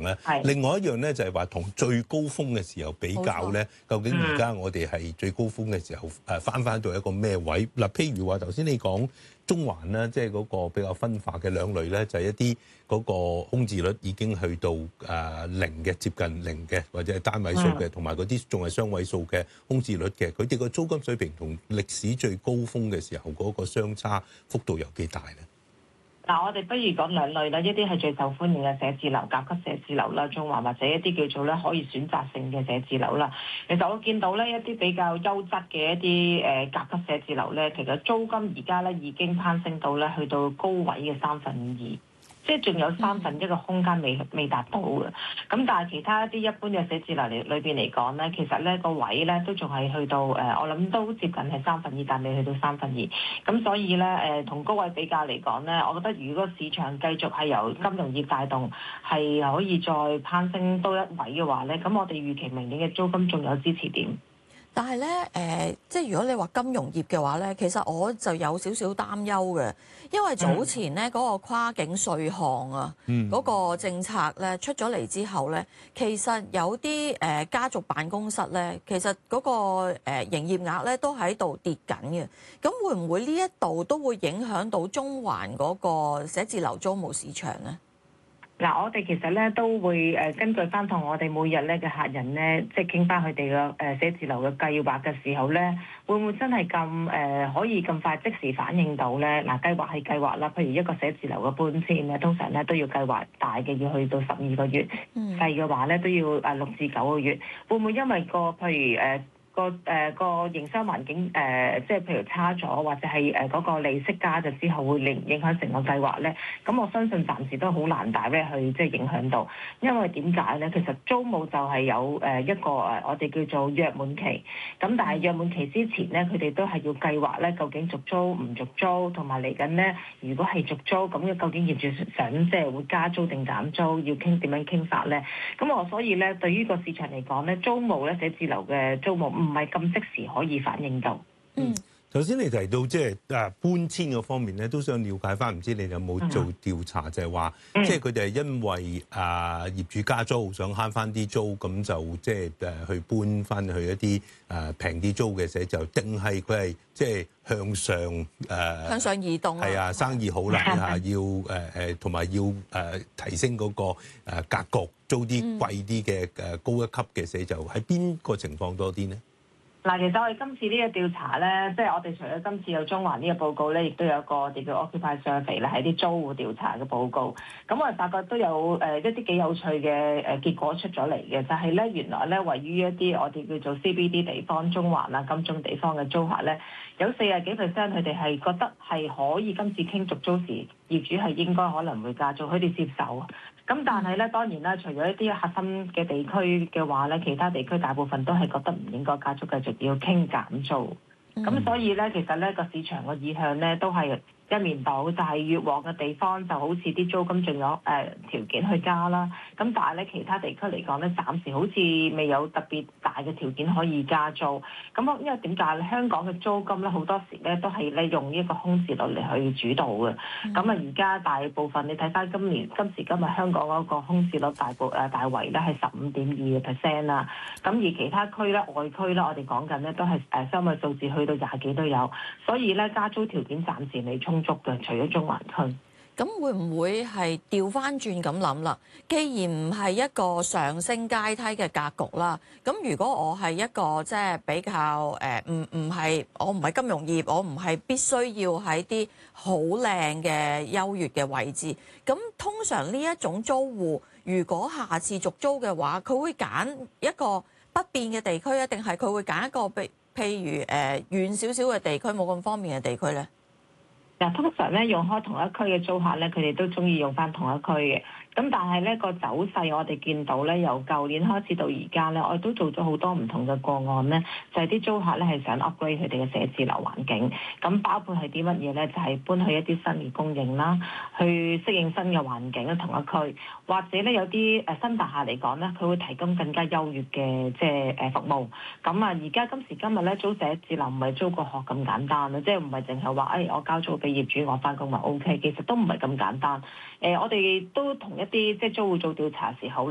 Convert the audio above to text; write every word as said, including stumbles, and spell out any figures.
咧。另外一樣咧就係話同最高峰嘅時候比較咧，究竟而家我哋係最高峰嘅時候誒翻翻到一個咩位？嗱，譬如話頭先你講中環咧，即係嗰個比較分化嘅兩類咧，就係一啲嗰個空置率已經去到誒零嘅，接近零嘅，或者係單位數嘅，同埋嗰啲仲係雙位數嘅空置率嘅，佢哋個租金水平同歷史最高峰嘅時候嗰個相差幅度有幾大咧？ 嗱，我哋不如講兩類啦，一啲係最受歡迎嘅寫字樓、甲級寫字樓啦，中環或者一啲叫做咧可以選擇性嘅寫字樓啦。其實我見到咧一啲比較優質嘅一啲誒甲級寫字樓咧，其實租金而家咧已經攀升到咧去到高位嘅三分二。即係仲有三分一個空間未未達到嘅，咁但係其他一啲一般嘅寫字樓裏裏邊嚟講咧，其實咧個位咧都仲係去到誒、呃，我諗都接近係三分二，但未去到三分二。咁所以咧誒，同、呃、高位比較嚟講咧，我覺得如果市場繼續係由金融業帶動，係可以再攀升多一位嘅話咧，咁我哋預期明年嘅租金仲有支持點。 但係咧，誒、呃，即係如果你話金融業嘅話咧，其實我就有少少擔憂嘅，因為早前咧嗰、那個跨境稅項啊，嗰、嗯、個政策咧出咗嚟之後咧，其實有啲誒、呃、家族辦公室咧，其實嗰、那個誒、呃、營業額咧都喺度跌緊嘅，咁會唔會呢一度都會影響到中環嗰個寫字樓租務市場咧？ 嗱，我哋其實咧都會誒根據翻同我哋每日咧嘅客人咧，即係傾翻佢哋嘅誒寫字樓嘅計劃嘅時候咧，會唔會真係咁誒可以咁快即時反應到咧？嗱，計劃係計劃啦，譬如一個寫字樓嘅搬遷咧，通常咧都要計劃大嘅要去到十二個月，細嘅話咧都要誒六至九個月。會唔會因為個譬如誒？個誒、呃、個營商環境誒、呃，即係譬如差咗，或者係誒嗰個利息加咗之後，會令影響成個計劃咧。咁我相信暫時都好難大咧去即係影響到，因為點解咧？其實租務就係有誒一個誒我哋叫做約滿期。咁但係約滿期之前咧，佢哋都係要計劃咧，究竟續租唔續租，同埋嚟緊咧，如果係續租，咁嘅究竟業主想即係會加租定減租，要傾點樣傾法咧？咁我所以咧，對於個市場嚟講咧，租務咧寫字樓嘅租務唔係咁即時可以反應到。 嗯，頭先你提到即係啊搬遷嗰方面咧，都想了解翻，唔知你有冇做調查，嗯、就係話，即係佢哋係因為啊業主加租，想慳翻啲租，咁就即係誒去搬翻去一啲誒平啲租嘅寫字樓，定係佢係即係向上誒、呃、 向上移動？係啊，生意好難嚇，要誒誒同埋要誒、呃、提升嗰個格局，租啲貴啲嘅誒高一級嘅寫字樓，喺邊個情況多啲呢？ 嗱，其實我哋今次呢個調查咧，即係我哋除咗今次有中環呢個報告咧，亦都有一個我哋叫 Occupy Survey 咧，係啲租戶調查嘅報告。咁我哋發覺都有誒一啲幾有趣嘅誒結果出咗嚟嘅，就係咧原來咧位於一啲我哋叫做 C B D 地方、中環啊、金鐘地方嘅租客咧，有四十幾 percent 佢哋係覺得係可以今次傾續租時，業主係應該可能會加租，佢哋接受。咁但係咧，當然啦，除咗一啲核心嘅地區嘅話咧，其他地區大部分都係覺得唔應該加租，繼續要傾減租。咁、嗯、所以咧，其實咧個市場個意向咧都係一面倒，就係、是、越旺嘅地方就好似啲租金仲有誒、呃、條件去加啦。咁但係咧其他地區嚟講咧，暫時好似未有特別大嘅條件可以加租。咁因為點解咧？香港嘅租金咧好多時咧都係咧用呢一個空置率嚟去主導嘅。咁啊而家大部分你睇翻今年今時今日香港嗰個空置率大部誒大圍咧係十五點二嘅 percent 啦。咁而其他區咧外區咧我哋講緊咧都係誒相對數字去到廿幾都有。所以咧加租條件暫時未充足嘅，除咗中環區。 咁會唔會係調翻轉咁諗啦？既然唔係一個上升階梯嘅格局啦，咁如果我係一個即係比較誒，唔唔係我唔係金融業，我唔係必須要喺啲好靚嘅優越嘅位置，咁通常呢一種租戶，如果下次續租嘅話，佢會揀一個不變嘅地區啊，定係佢會揀一個譬譬如誒、呃、遠少少嘅地區，冇咁方便嘅地區咧？ 嗱，通常咧用開同一區嘅租客咧，佢哋都中意用翻同一區嘅。咁但係咧個走勢，我哋見到咧，由舊年開始到而家咧，我哋都做咗好多唔同嘅個案咧，就係、是、啲租客咧係想 upgrade 佢哋嘅寫字樓環境。咁包括係啲乜嘢咧？就係、是、搬去一啲新嘅供應啦，去適應新嘅環境嘅同一區，或者咧有啲誒新大廈嚟講咧，佢會提供更加優越嘅即係誒服務。咁啊，而家今時今日咧租寫字樓唔係租個殼咁簡單啦，即係唔係淨係話誒我交租俾業主，我翻工咪 O K，其實都唔係咁簡單。誒、呃，我哋都同一啲即係租戶做調查時候